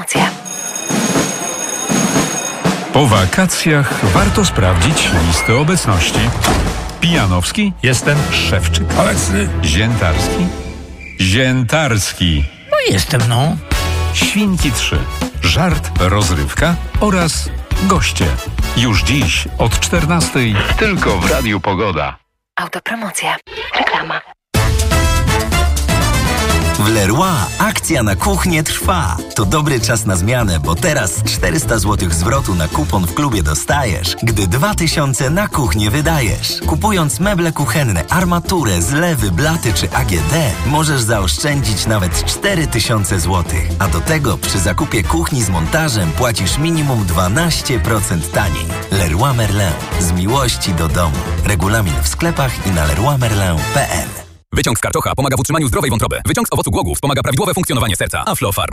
Autopromocja. Po wakacjach warto sprawdzić listę obecności. Pijanowski? Jestem. Szewczyk? Obecny. Ziętarski? Ziętarski. No jestem, no. Świnki 3. Żart, rozrywka oraz goście. Już dziś od 14:00 tylko w Radiu Pogoda. Autopromocja. Reklama. W Leroy akcja na kuchnię trwa. To dobry czas na zmianę, bo teraz 400 zł zwrotu na kupon w klubie dostajesz, gdy 2000 na kuchnię wydajesz. Kupując meble kuchenne, armaturę, zlewy, blaty czy AGD, możesz zaoszczędzić nawet 4000 zł. A do tego przy zakupie kuchni z montażem płacisz minimum 12% taniej. Leroy Merlin. Z miłości do domu. Regulamin w sklepach i na leroymerlin.pl. Wyciąg z karczocha pomaga w utrzymaniu zdrowej wątroby. Wyciąg z owocu głogów pomaga prawidłowe funkcjonowanie serca. Aflofarm.